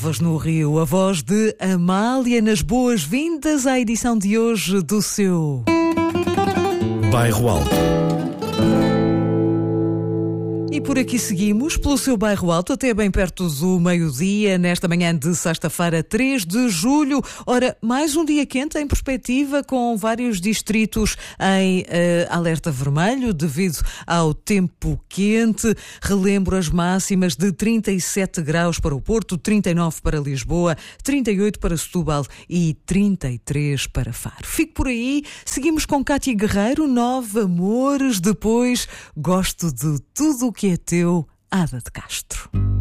Voz no Rio, a voz de Amália, nas boas-vindas à edição de hoje do seu Bairro Alto. E por aqui seguimos, pelo seu Bairro Alto, até bem perto do meio-dia, nesta manhã de sexta-feira, 3 de julho. Ora, mais um dia quente em perspectiva, com vários distritos em alerta vermelho devido ao tempo quente. Relembro as máximas de 37 graus para o Porto, 39 para Lisboa, 38 para Setúbal e 33 para Faro. Fico por aí, seguimos com Cátia Guerreiro, 9 amores, depois Gosto de Tudo o que é Teu, Ada de Castro.